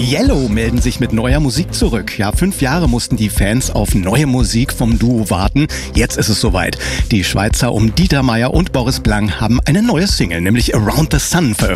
Yellow melden sich mit neuer Musik zurück. Ja, 5 Jahre mussten die Fans auf neue Musik vom Duo warten. Jetzt ist es soweit. Die Schweizer um Dieter Meier und Boris Blank haben eine neue Single, nämlich Around the Sun, veröffentlicht.